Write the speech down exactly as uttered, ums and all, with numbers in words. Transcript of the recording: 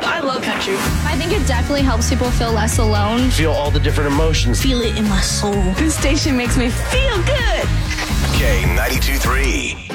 I love country. I think it definitely helps people feel less alone. Feel all the different emotions. Feel it in my soul. This station makes me feel good. K ninety-two point three.